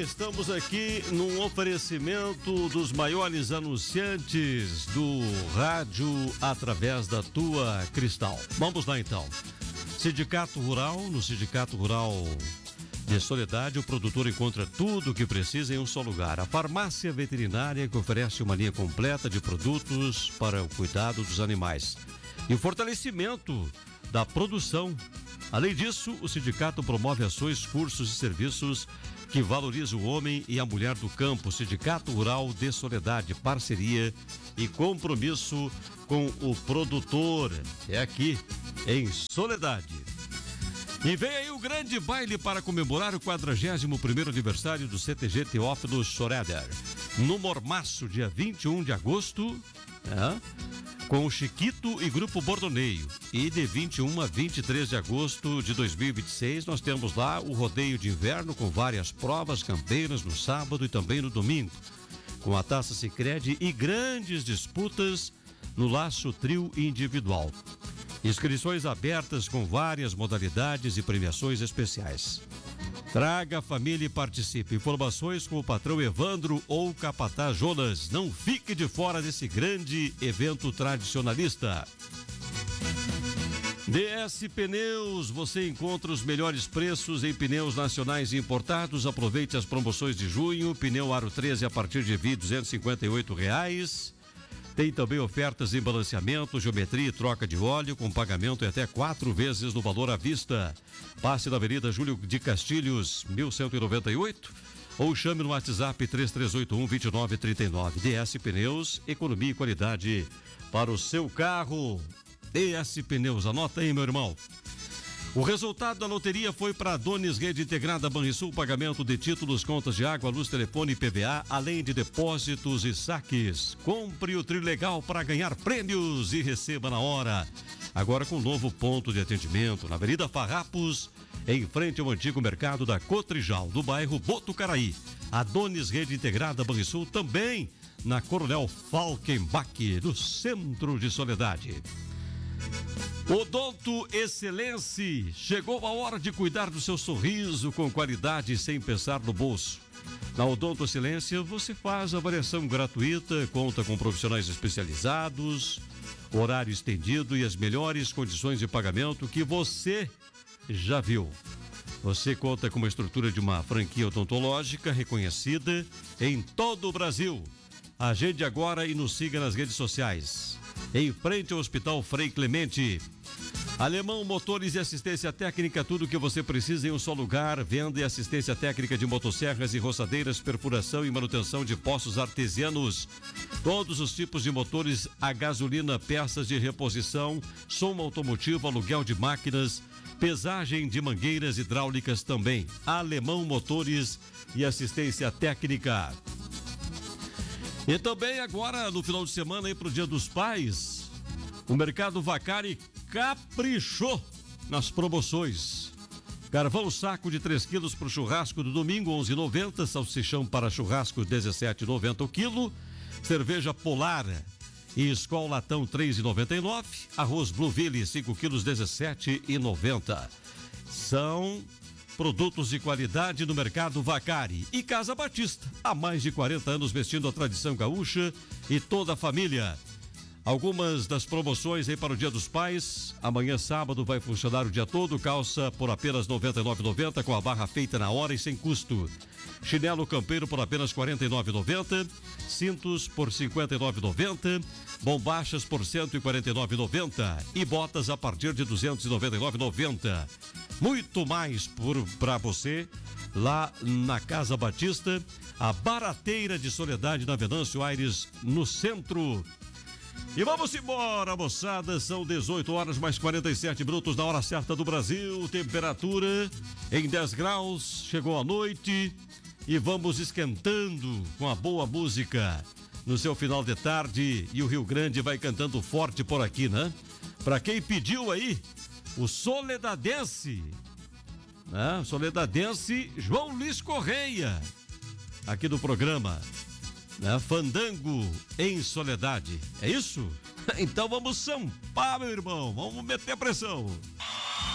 estamos aqui num oferecimento dos maiores anunciantes do rádio através da tua Cristal. Vamos lá então. Sindicato Rural, no Sindicato Rural de Soledade, o produtor encontra tudo o que precisa em um só lugar. A farmácia veterinária que oferece uma linha completa de produtos para o cuidado dos animais e o fortalecimento da produção. Além disso, o sindicato promove ações, cursos e serviços que valorizam o homem e a mulher do campo. Sindicato Rural de Soledade, parceria e compromisso com o produtor. É aqui em Soledade. E vem aí o grande baile para comemorar o 41º aniversário do CTG Teófilo Schroeder. No Mormaço, dia 21 de agosto, com o Chiquito e Grupo Bordoneio. E de 21 a 23 de agosto de 2026, nós temos lá o rodeio de inverno com várias provas campeiras no sábado e também no domingo, com a Taça Sicredi e grandes disputas no laço trio individual. Inscrições abertas com várias modalidades e premiações especiais. Traga a família e participe. Informações com o patrão Evandro ou capataz Jonas. Não fique de fora desse grande evento tradicionalista. DS Pneus, você encontra os melhores preços em pneus nacionais e importados. Aproveite as promoções de junho. Pneu Aro 13 a partir de R$ 258. Tem também ofertas em balanceamento, geometria e troca de óleo com pagamento em até 4 vezes no valor à vista. Passe na Avenida Júlio de Castilhos, 1198, ou chame no WhatsApp 3381-2939. DS Pneus, economia e qualidade para o seu carro. DS Pneus, anota aí, meu irmão. O resultado da loteria foi para a Donis Rede Integrada Banrisul, pagamento de títulos, contas de água, luz, telefone e PVA, além de depósitos e saques. Compre o Trilegal para ganhar prêmios e receba na hora. Agora com um novo ponto de atendimento na Avenida Farrapos, em frente ao antigo mercado da Cotrijal, do bairro Botucaraí. A Donis Rede Integrada Banrisul também na Coronel Falkenbach, no centro de Soledade. Odonto Excelência, chegou a hora de cuidar do seu sorriso com qualidade sem pensar no bolso. Na Odonto Excelência você faz avaliação gratuita, conta com profissionais especializados, horário estendido e as melhores condições de pagamento que você já viu. Você conta com uma estrutura de uma franquia odontológica reconhecida em todo o Brasil. Agende agora e nos siga nas redes sociais. Em frente ao Hospital Frei Clemente. Alemão Motores e Assistência Técnica, tudo o que você precisa em um só lugar. Venda e assistência técnica de motosserras e roçadeiras, perfuração e manutenção de poços artesianos. Todos os tipos de motores a gasolina, peças de reposição, som automotivo, aluguel de máquinas, pesagem de mangueiras hidráulicas também. Alemão Motores e Assistência Técnica. E também agora, no final de semana, aí pro Dia dos Pais, o Mercado Vacari caprichou nas promoções. Carvão saco de 3 quilos para o churrasco do domingo, 11,90. Salsichão para churrasco, 17,90 o quilo. Cerveja Polar e Skol Latão, 3,99. Arroz Blueville, 5 quilos, 17,90. São produtos de qualidade no Mercado Vacari. E Casa Batista, há mais de 40 anos vestindo a tradição gaúcha e toda a família. Algumas das promoções aí para o Dia dos Pais. Amanhã, sábado, vai funcionar o dia todo. Calça por apenas R$ 99,90 com a barra feita na hora e sem custo. Chinelo campeiro por apenas R$ 49,90. Cintos por R$ 59,90. Bombachas por R$ 149,90. E botas a partir de R$ 299,90. Muito mais para você lá na Casa Batista. A Barateira de Soledade, na Venâncio Aires, no centro. E vamos embora, moçada, são 18 horas mais 47 minutos na hora certa do Brasil, temperatura em 10 graus, chegou a noite e vamos esquentando com a boa música no seu final de tarde e o Rio Grande vai cantando forte por aqui, né? Pra quem pediu aí, o Soledadense, né? Soledadense João Luiz Correia, aqui do programa. Fandango em Soledade, é isso? Então vamos sampar, meu irmão, vamos meter pressão.